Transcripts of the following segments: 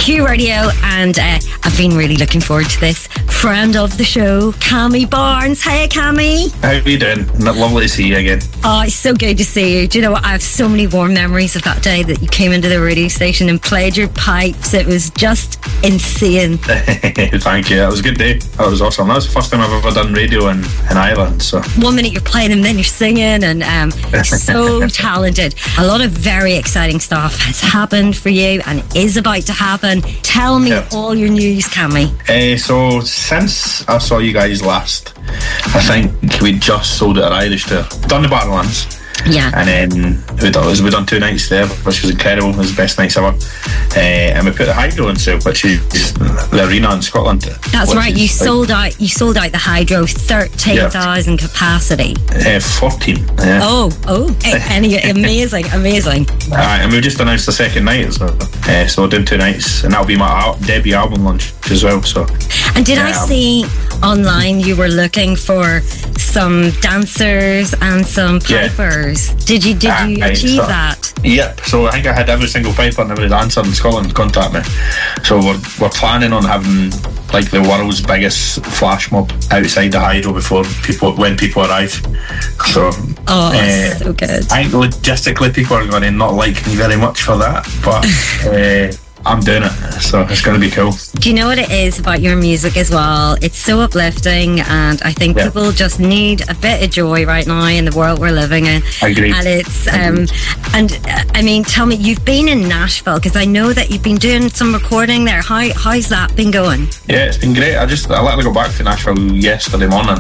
Q Radio, and I've been really looking forward to this. Friend of the show, Cammy Barnes. Hey, Cammy. How are you doing? Lovely to see you again. Oh, it's so good to see you. Do you know what? I have so many warm memories of that day that you came into the radio station and played your pipes. It was just insane. Thank you. That was a good day. That was awesome. That was the first time I've ever done radio in Ireland. So 1 minute you're playing and then you're singing, and so talented. A lot of very exciting stuff has happened for you and is about to happen. Tell me all your news, Cammy. So since I saw you guys last, I think we just sold it at Irish Tour. Done the Barrowlands. Yeah. And then we done 2 nights there, which was incredible. It was the best nights ever. And we put the Hydro on sale, which is the arena in Scotland. That's right. You sold out the Hydro, 13,000 capacity. 14. Yeah. Oh, amazing. And we've just announced the second night, so we're doing 2 nights, and that'll be my debut album launch as well. So. And did I see online you were looking for some dancers and some pipers? Did you achieve that? Yep. So I think I had every single piper and every dancer in Scotland contact me. So we're planning on having like the world's biggest flash mob outside the Hydro when people arrive. So so good. I think logistically people are going to not like me very much for that, but I'm doing it, so it's going to be cool. Do you know what it is about your music as well? It's so uplifting, and I think people just need a bit of joy right now in the world we're living in. I agree. And it's I mean, tell me, you've been in Nashville, because I know that you've been doing some recording there. How's that been going? Yeah, it's been great. I literally got back to Nashville yesterday morning,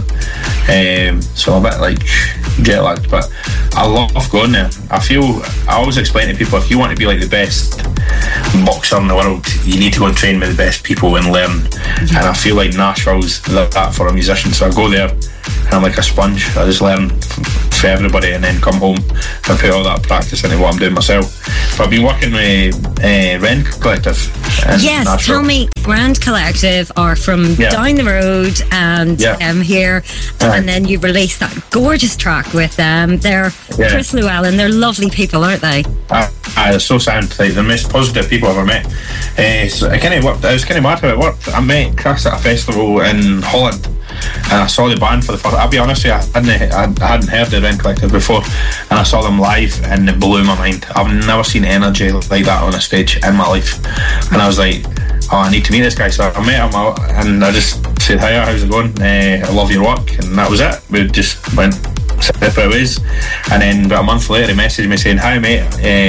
so I'm a bit like jet lagged, but I love going there. I always explain to people, if you want to be like the best boxer in the world, you need to go and train with the best people and learn. And I feel like Nashville's that for a musician. So I go there and I'm like a sponge. I just learn for everybody and then come home and put all that practice into what I'm doing myself. But I've been working with Rend Collective. Yes, Nashville. tell me. Rend Collective are from down the road and here, and then you released that gorgeous track with them. They're Chris Llewellyn. They're lovely people, aren't they? They're so sound. Like the most positive people I've ever met. So it kind of worked. I was kind of mad how it worked. I met Chris at a festival in Holland, and I saw the band for the first. I'll be honest with you, I hadn't heard the Rend Collective before, and I saw them live, and it blew my mind. I've never seen energy like that on a stage in my life, and I was like, oh, I need to meet this guy. So I met him and I just said, hiya, how's it going? I love your work. And that was it. We just went separate ways. And then about a month later he messaged me saying, hi mate,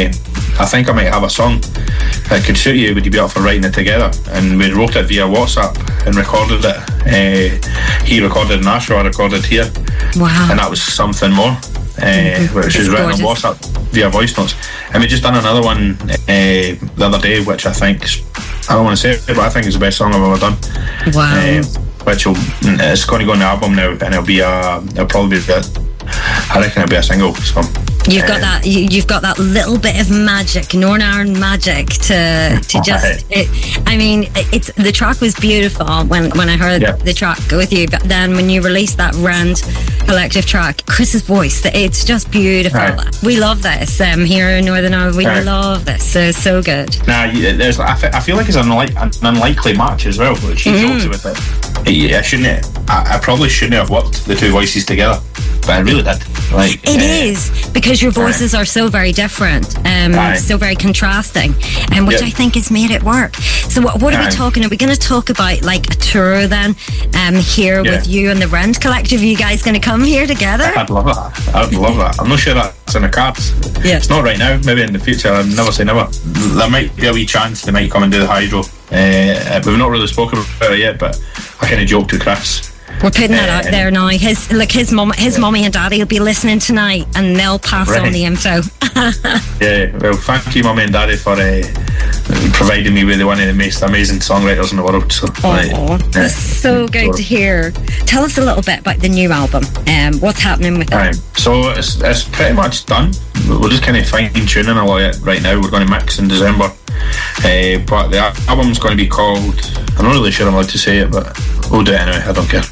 I think I might have a song that could suit you. Would you be up for writing it together? And we wrote it via WhatsApp and recorded it. He recorded in Nashville, I recorded here. Wow. And that was something more. Which is written on WhatsApp via voice notes. And we just done another one the other day, which I think, I don't want to say it, but I think it's the best song I've ever done. Wow. It's going to go on the album now, and it'll probably be I reckon it'll be a single. So you've got that. You've got that little bit of magic, Northern Ireland magic, to just. It's the track was beautiful when I heard the track with you. But then when you released that Rend Collective track, Chris's voice, it's just beautiful. Right. We love this here in Northern Ireland. We love this. So good. Now, I feel like it's an unlikely match as well. Which he jokes with it. I probably shouldn't have worked the two voices together, but I really did. It is because your voices are so very different, so very contrasting, and which I think has made it work. So what are we talking? Are we going to talk about like a tour then here with you and the Rend Collective? Are you guys going to come here together? I'd love that. I'm not sure that's in the cards. Yeah. It's not right now. Maybe in the future. I'd never say never. There might be a wee chance they might come and do the Hydro. We've not really spoken about it yet, but I kind of joked with Chris. We're putting that out there now. His mummy and daddy will be listening tonight, and they'll pass on the info. Well, thank you, mummy and daddy, for providing me with one of the most amazing songwriters in the world. So, that's so good to hear. Tell us a little bit about the new album. What's happening with it? So it's pretty much done. We're just kind of fine-tuning a lot right now. We're going to mix in December. But the album's going to be called, I'm not really sure I'm allowed to say it, but we'll do it anyway, I don't care.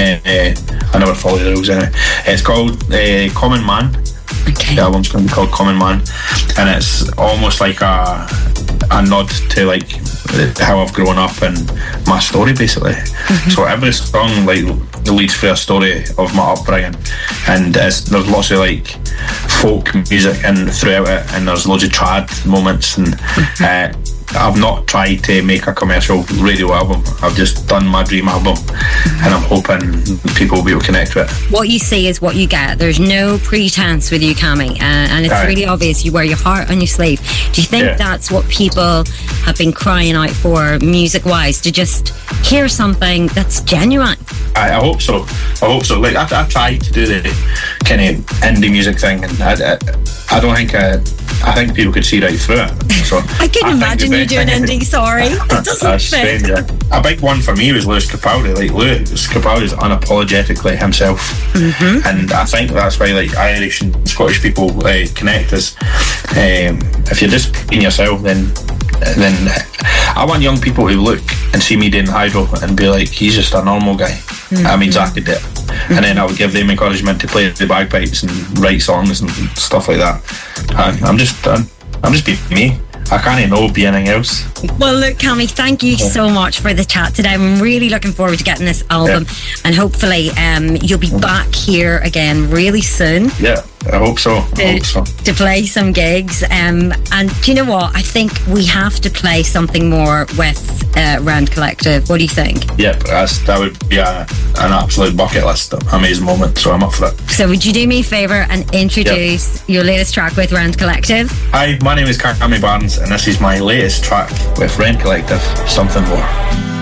I never follow the rules anyway. It's called Common Man. Okay. The album's going to be called Common Man, and it's almost like a nod to like how I've grown up and my story basically. So every song like leads for a story of my upbringing, and there's lots of like folk music and throughout it, and there's loads of trad moments, and I've not tried to make a commercial radio album. I've just done my dream album, and I'm hoping people will be able to connect with it. What you see is what you get. There's no pretense with you, Cammy, and it's really obvious. You wear your heart on your sleeve. Do you think that's what people have been crying out for, music-wise, to just hear something that's genuine? I hope so. Like I tried to do the kind of indie music thing, and I don't think I think people could see right through it. So I couldn't imagine you doing indie. Sorry, it doesn't fit. Strange, yeah. A big one for me was Lewis Capaldi. Like Lewis Capaldi is unapologetically himself, and I think that's why like Irish and Scottish people connect. Is if you're just being yourself, then I want young people to look and see me doing hydro and be like, he's just a normal guy. I mean, Zach did it. And then I would give them encouragement to play the bagpipes and write songs and stuff like that. I'm just being me. I can't know be anything else. Well, look, Cammy, thank you so much for the chat today. I'm really looking forward to getting this album, and hopefully you'll be back here again really soon. Yeah, I hope so. To play some gigs. And do you know what? I think we have to play something more with Rend Collective. What do you think? Yep, that would be an absolute bucket list, amazing moment, so I'm up for it. So would you do me a favour and introduce your latest track with Rend Collective? Hi, my name is Cammy Barnes, and this is my latest track with Rend Collective, Something More.